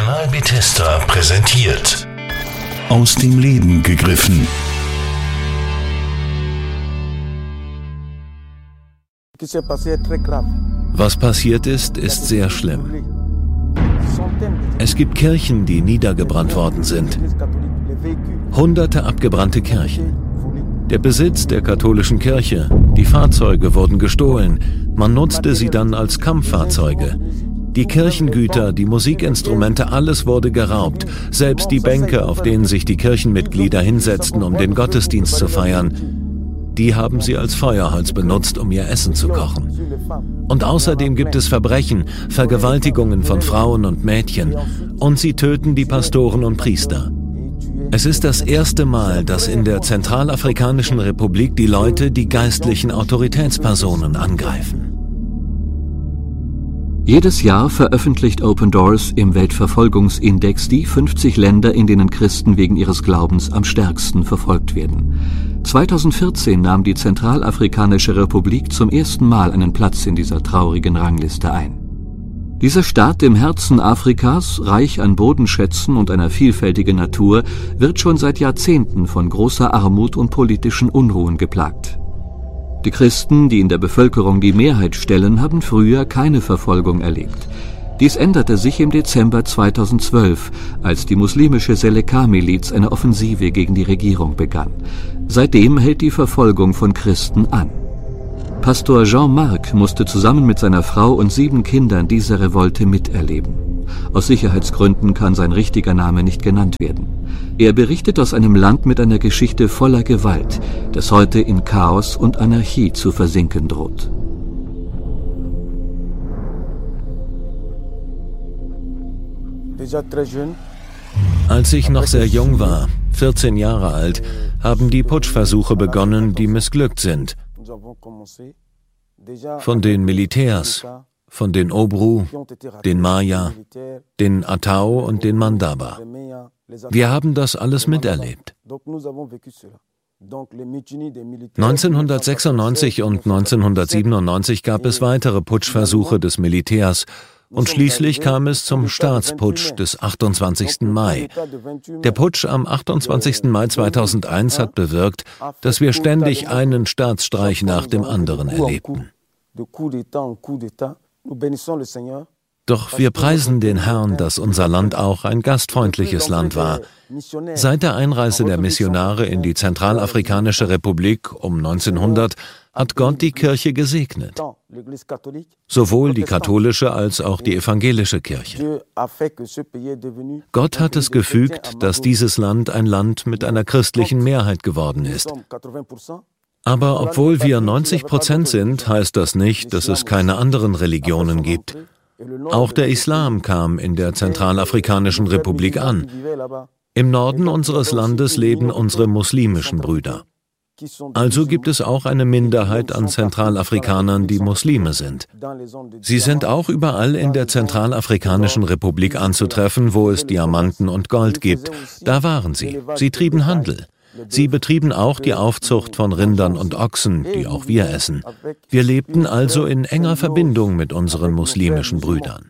Kanal Bethesda präsentiert. Aus dem Leben gegriffen. Was passiert ist, ist sehr schlimm. Es gibt Kirchen, die niedergebrannt worden sind. Hunderte abgebrannte Kirchen. Der Besitz der katholischen Kirche, die Fahrzeuge wurden gestohlen, man nutzte sie dann als Kampffahrzeuge. Die Kirchengüter, die Musikinstrumente, alles wurde geraubt. Selbst die Bänke, auf denen sich die Kirchenmitglieder hinsetzten, um den Gottesdienst zu feiern, die haben sie als Feuerholz benutzt, um ihr Essen zu kochen. Und außerdem gibt es Verbrechen, Vergewaltigungen von Frauen und Mädchen. Und sie töten die Pastoren und Priester. Es ist das erste Mal, dass in der Zentralafrikanischen Republik die Leute die geistlichen Autoritätspersonen angreifen. Jedes Jahr veröffentlicht Open Doors im Weltverfolgungsindex die 50 Länder, in denen Christen wegen ihres Glaubens am stärksten verfolgt werden. 2014 nahm die Zentralafrikanische Republik zum ersten Mal einen Platz in dieser traurigen Rangliste ein. Dieser Staat im Herzen Afrikas, reich an Bodenschätzen und einer vielfältigen Natur, wird schon seit Jahrzehnten von großer Armut und politischen Unruhen geplagt. Die Christen, die in der Bevölkerung die Mehrheit stellen, haben früher keine Verfolgung erlebt. Dies änderte sich im Dezember 2012, als die muslimische Seleka-Miliz eine Offensive gegen die Regierung begann. Seitdem hält die Verfolgung von Christen an. Pastor Jean-Marc musste zusammen mit seiner Frau und 7 Kindern diese Revolte miterleben. Aus Sicherheitsgründen kann sein richtiger Name nicht genannt werden. Er berichtet aus einem Land mit einer Geschichte voller Gewalt, das heute in Chaos und Anarchie zu versinken droht. Als ich noch sehr jung war, 14 Jahre alt, haben die Putschversuche begonnen, die missglückt sind. Von den Militärs, von den Obru, den Maya, den Atao und den Mandaba. Wir haben das alles miterlebt. 1996 und 1997 gab es weitere Putschversuche des Militärs und schließlich kam es zum Staatsputsch des 28. Mai. Der Putsch am 28. Mai 2001 hat bewirkt, dass wir ständig einen Staatsstreich nach dem anderen erlebten. Doch wir preisen den Herrn, dass unser Land auch ein gastfreundliches Land war. Seit der Einreise der Missionare in die Zentralafrikanische Republik um 1900 hat Gott die Kirche gesegnet. Sowohl die katholische als auch die evangelische Kirche. Gott hat es gefügt, dass dieses Land ein Land mit einer christlichen Mehrheit geworden ist. Aber obwohl wir 90% sind, heißt das nicht, dass es keine anderen Religionen gibt. Auch der Islam kam in der Zentralafrikanischen Republik an. Im Norden unseres Landes leben unsere muslimischen Brüder. Also gibt es auch eine Minderheit an Zentralafrikanern, die Muslime sind. Sie sind auch überall in der Zentralafrikanischen Republik anzutreffen, wo es Diamanten und Gold gibt. Da waren sie. Sie trieben Handel. Sie betrieben auch die Aufzucht von Rindern und Ochsen, die auch wir essen. Wir lebten also in enger Verbindung mit unseren muslimischen Brüdern.